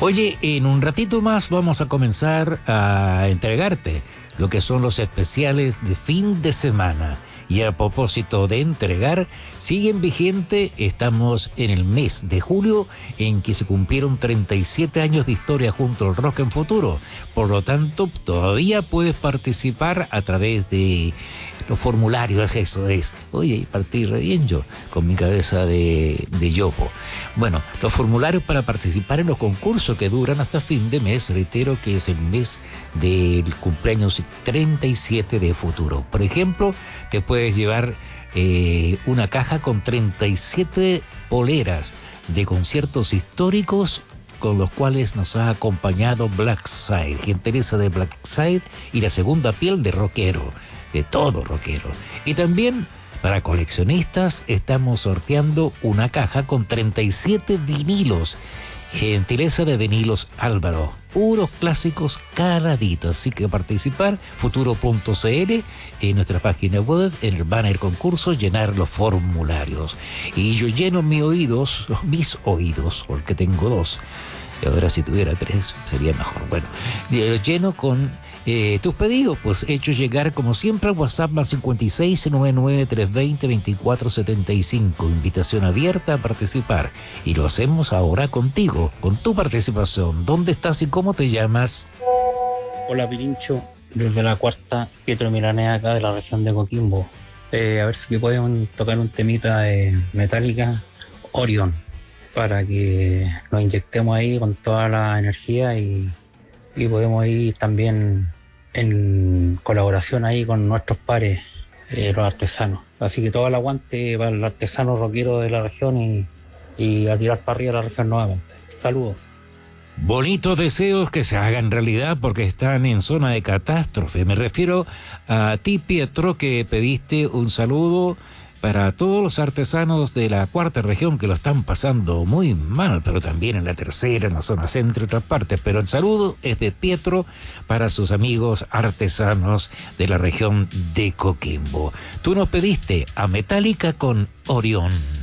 Oye, en un ratito más vamos a comenzar a entregarte lo que son los especiales de fin de semana. Y a propósito de entregar, siguen vigente, estamos en el mes de julio en que se cumplieron 37 años de historia junto al Rock en Futuro. Por lo tanto, todavía puedes participar a través de los formularios, eso es. Oye, partí re bien yo, con mi cabeza de yopo. Bueno, los formularios para participar en los concursos que duran hasta fin de mes, reitero que es el mes del cumpleaños 37 de Futuro. Por ejemplo, te puedes llevar una caja con 37 poleras de conciertos históricos con los cuales nos ha acompañado Blackside, gentileza de Blackside y la segunda piel de rockero, de todo rockero. Y también para coleccionistas estamos sorteando una caja con 37 vinilos, gentileza de Vinilos Álvaro, puros clásicos caladitos. Así que participar, futuro.cl, en nuestra página web, en el banner concurso, llenar los formularios. Y yo lleno mis oídos, porque tengo dos, y ahora si tuviera tres sería mejor. Bueno, los lleno con tus pedidos, pues hechos llegar como siempre al WhatsApp más 56 99 320 2475. Invitación abierta a participar. Y lo hacemos ahora contigo, con tu participación. ¿Dónde estás y cómo te llamas? Hola Pirincho, desde la cuarta, Pietro Milanés, acá de la región de Coquimbo. A ver si podemos tocar un temita de Metallica, Orion, para que nos inyectemos ahí con toda la energía y podemos ir también en colaboración ahí con nuestros pares, los artesanos. Así que todo el aguante para el artesano rockero de la región y a tirar para arriba la región nuevamente. Saludos. Bonitos deseos que se hagan realidad porque están en zona de catástrofe. Me refiero a ti, Pietro, que pediste un saludo para todos los artesanos de la cuarta región que lo están pasando muy mal, pero también en la tercera, en la zona centro y otras partes. Pero el saludo es de Pietro para sus amigos artesanos de la región de Coquimbo. Tú nos pediste a Metallica con Orión.